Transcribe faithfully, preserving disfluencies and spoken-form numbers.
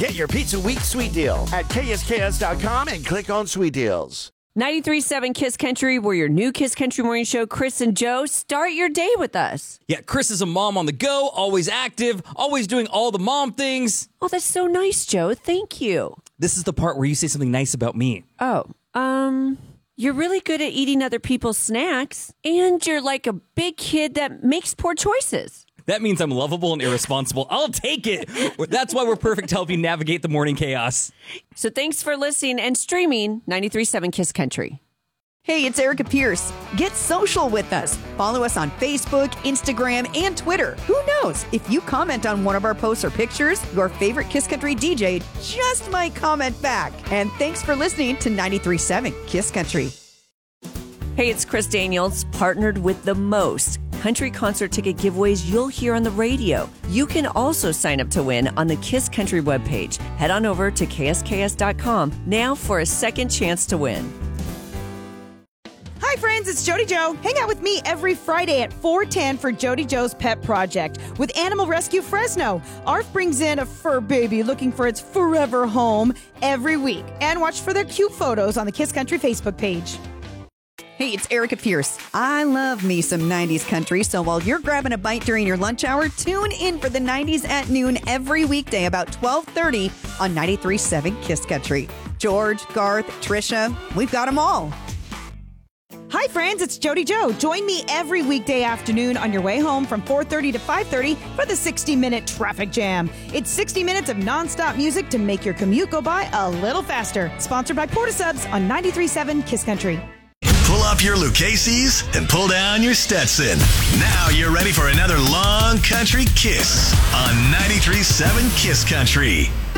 Get your Pizza Week sweet deal at K S K S dot com and click on Sweet Deals. ninety-three point seven Kiss Country, we're your new Kiss Country morning show. Chris and Joe, start your day with us. Yeah, Chris is a mom on the go, always active, always doing all the mom things. Oh, that's so nice, Joe. Thank you. This is the part where you say something nice about me. Oh, um, you're really good at eating other people's snacks, and you're like a big kid that makes poor choices. That means I'm lovable and irresponsible. I'll take it. That's why we're perfect to help you navigate the morning chaos. So thanks for listening and streaming ninety-three point seven Kiss Country. Hey, it's Erica Pierce. Get social with us. Follow us on Facebook, Instagram, and Twitter. Who knows? If you comment on one of our posts or pictures, your favorite Kiss Country D J just might comment back. And thanks for listening to ninety-three point seven Kiss Country. Hey, it's Chris Daniels, partnered with the most country concert ticket giveaways you'll hear on the radio. You can also sign up to win on the Kiss Country webpage. Head on over to K S K S dot com now for a second chance to win. Hi, friends, it's Jody Joe. Hang out with me every Friday at four ten for Jody Joe's Pet Project with Animal Rescue Fresno. A R F brings in a fur baby looking for its forever home every week. And watch for their cute photos on the Kiss Country Facebook page. Hey, it's Erica Pierce. I love me some nineties country, so while you're grabbing a bite during your lunch hour, tune in for the nineties at noon every weekday about twelve thirty on ninety-three point seven Kiss Country. George, Garth, Trisha, we've got them all. Hi, friends, it's Jody Joe. Join me every weekday afternoon on your way home from four thirty to five thirty for the sixty minute Traffic Jam. It's sixty minutes of nonstop music to make your commute go by a little faster. Sponsored by Portasubs on ninety-three point seven Kiss Country. Pull up your Lucchese's and pull down your Stetson. Now you're ready for another long country kiss on ninety-three point seven Kiss Country.